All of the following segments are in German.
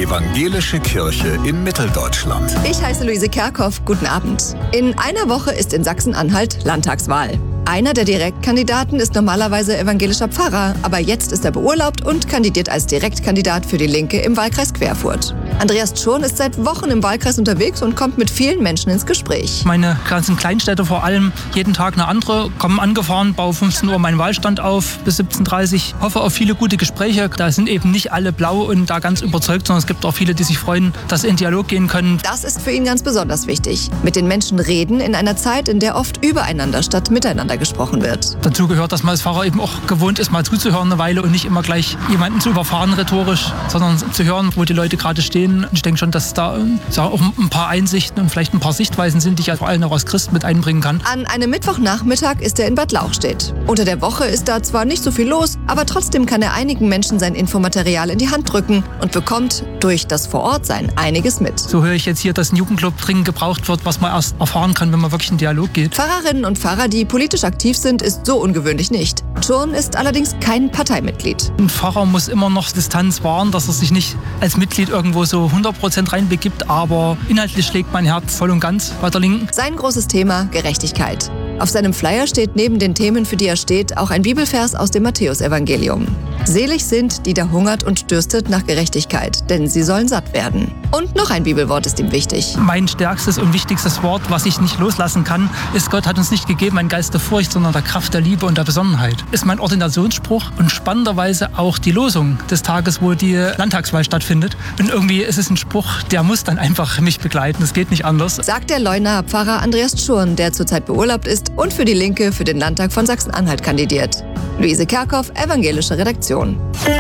Evangelische Kirche in Mitteldeutschland. Ich heiße Luise Kerkhoff. Guten Abend. In einer Woche ist in Sachsen-Anhalt Landtagswahl. Einer der Direktkandidaten ist normalerweise evangelischer Pfarrer, aber jetzt ist er beurlaubt und kandidiert als Direktkandidat für die Linke im Wahlkreis Querfurt. Andreas Tschurn ist seit Wochen im Wahlkreis unterwegs und kommt mit vielen Menschen ins Gespräch. Meine ganzen Kleinstädte vor allem, jeden Tag eine andere, kommen angefahren, baue 15 Uhr meinen Wahlstand auf bis 17:30 Uhr. Hoffe auf viele gute Gespräche. Da sind eben nicht alle blau und da ganz überzeugt, sondern es gibt auch viele, die sich freuen, dass sie in Dialog gehen können. Das ist für ihn ganz besonders wichtig. Mit den Menschen reden in einer Zeit, in der oft übereinander statt miteinander gesprochen wird. Dazu gehört, dass man als Pfarrer eben auch gewohnt ist, mal zuzuhören eine Weile und nicht immer gleich jemanden zu überfahren rhetorisch, sondern zu hören, wo die Leute gerade stehen. Und ich denke schon, dass da auch ein paar Einsichten und vielleicht ein paar Sichtweisen sind, die ich vor allem auch als Christ mit einbringen kann. An einem Mittwochnachmittag ist er in Bad Lauchstädt. Unter der Woche ist da zwar nicht so viel los, aber trotzdem kann er einigen Menschen sein Infomaterial in die Hand drücken und bekommt durch das Vorortsein einiges mit. So höre ich jetzt hier, dass ein Jugendclub dringend gebraucht wird, was man erst erfahren kann, wenn man wirklich in Dialog geht. Pfarrerinnen und Pfarrer, die politisch aktiv sind, ist so ungewöhnlich nicht. Tschurn ist allerdings kein Parteimitglied. Ein Pfarrer muss immer noch Distanz wahren, dass er sich nicht als Mitglied irgendwo so 100% reinbegibt, aber inhaltlich schlägt mein Herz voll und ganz bei der Linken. Sein großes Thema: Gerechtigkeit. Auf seinem Flyer steht neben den Themen, für die er steht, auch ein Bibelvers aus dem Matthäusevangelium. Selig sind, die da hungert und dürstet nach Gerechtigkeit, denn sie sollen satt werden. Und noch ein Bibelwort ist ihm wichtig. Mein stärkstes und wichtigstes Wort, was ich nicht loslassen kann, ist: Gott hat uns nicht gegeben einen Geist der Furcht, sondern der Kraft, der Liebe und der Besonnenheit. Ist mein Ordinationsspruch und spannenderweise auch die Losung des Tages, wo die Landtagswahl stattfindet. Und irgendwie ist es ein Spruch, der muss dann einfach mich begleiten. Es geht nicht anders. Sagt der Leunaer Pfarrer Andreas Tschurn, der zurzeit beurlaubt ist und für die Linke für den Landtag von Sachsen-Anhalt kandidiert. Luise Kerkhoff, Evangelische Redaktion.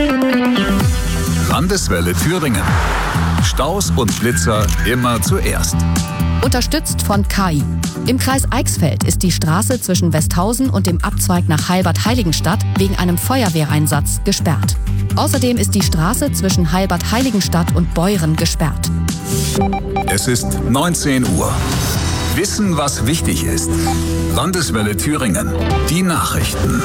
Landeswelle Thüringen. Staus und Blitzer immer zuerst. Unterstützt von KAI. Im Kreis Eichsfeld ist die Straße zwischen Westhausen und dem Abzweig nach Heilbad-Heiligenstadt wegen einem Feuerwehreinsatz gesperrt. Außerdem ist die Straße zwischen Heilbad-Heiligenstadt und Beuren gesperrt. Es ist 19 Uhr. Wissen, was wichtig ist. Landeswelle Thüringen. Die Nachrichten.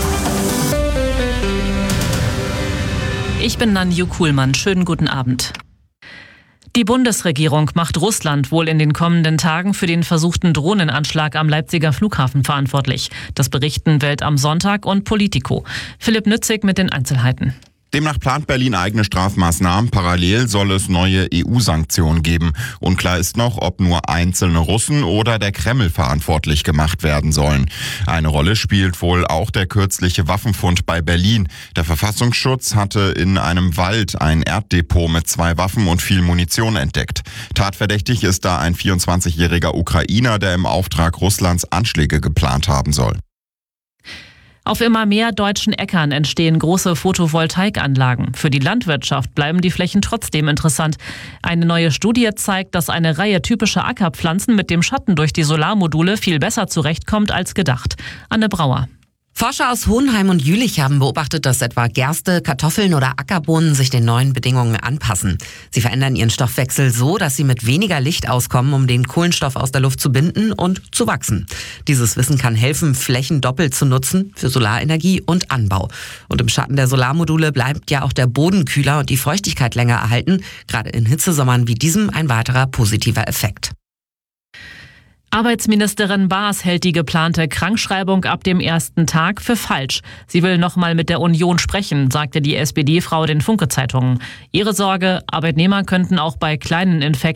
Ich bin Nanju Kuhlmann. Schönen guten Abend. Die Bundesregierung macht Russland wohl in den kommenden Tagen für den versuchten Drohnenanschlag am Leipziger Flughafen verantwortlich. Das berichten Welt am Sonntag und Politico. Philipp Nützig mit den Einzelheiten. Demnach plant Berlin eigene Strafmaßnahmen. Parallel soll es neue EU-Sanktionen geben. Unklar ist noch, ob nur einzelne Russen oder der Kreml verantwortlich gemacht werden sollen. Eine Rolle spielt wohl auch der kürzliche Waffenfund bei Berlin. Der Verfassungsschutz hatte in einem Wald ein Erddepot mit 2 Waffen und viel Munition entdeckt. Tatverdächtig ist da ein 24-jähriger Ukrainer, der im Auftrag Russlands Anschläge geplant haben soll. Auf immer mehr deutschen Äckern entstehen große Photovoltaikanlagen. Für die Landwirtschaft bleiben die Flächen trotzdem interessant. Eine neue Studie zeigt, dass eine Reihe typischer Ackerpflanzen mit dem Schatten durch die Solarmodule viel besser zurechtkommt als gedacht. Anne Brauer. Forscher aus Hohenheim und Jülich haben beobachtet, dass etwa Gerste, Kartoffeln oder Ackerbohnen sich den neuen Bedingungen anpassen. Sie verändern ihren Stoffwechsel so, dass sie mit weniger Licht auskommen, um den Kohlenstoff aus der Luft zu binden und zu wachsen. Dieses Wissen kann helfen, Flächen doppelt zu nutzen für Solarenergie und Anbau. Und im Schatten der Solarmodule bleibt ja auch der Boden kühler und die Feuchtigkeit länger erhalten. Gerade in Hitzesommern wie diesem ein weiterer positiver Effekt. Arbeitsministerin Baas hält die geplante Krankschreibung ab dem ersten Tag für falsch. Sie will nochmal mit der Union sprechen, sagte die SPD-Frau den Funke-Zeitungen. Ihre Sorge: Arbeitnehmer könnten auch bei kleinen Infekten